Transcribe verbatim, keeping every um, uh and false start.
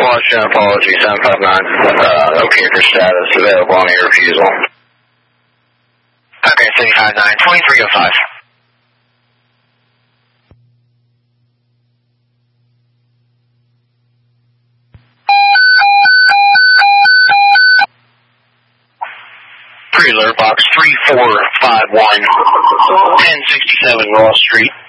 Washington, apology, seven five nine. Uh, okay for status, available on your refusal. Okay, seven five nine, twenty-three oh five. Pre-alert box three four five one, ten sixty-seven Ross Street.